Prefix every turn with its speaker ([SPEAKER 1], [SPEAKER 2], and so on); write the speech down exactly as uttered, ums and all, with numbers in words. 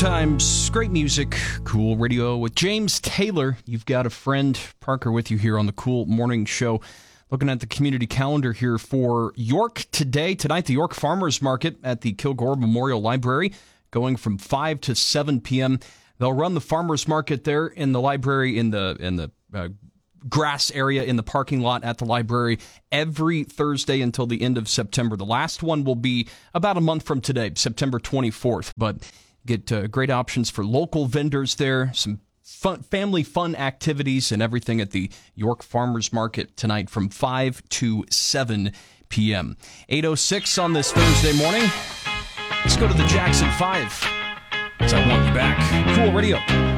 [SPEAKER 1] times, great music, Cool Radio with James Taylor. You've got a friend, Parker, with you here on the Cool Morning Show. Looking at the community calendar here for York today. Tonight, the York Farmers Market at the Kilgore Memorial Library, going from five to seven p.m. They'll run the farmers market there in the library, in the in the uh, grass area in the parking lot at the library every Thursday until the end of September. The last one will be about a month from today, September twenty-fourth. But get uh, great options for local vendors there, some fun, family fun activities and everything at the York Farmers Market tonight from five to seven p.m. eight oh six on this Thursday morning. Let's go to the Jackson five. As I want you back. Cool Radio.